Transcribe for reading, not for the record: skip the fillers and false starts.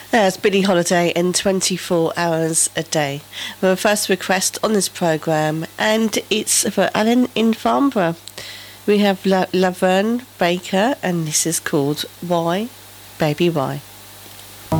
There's Billie Holiday in 24 Hours a Day. We have a first request on this programme, and it's for Alan in Farnborough. We have Laverne Baker, and this is called Why, Baby Why.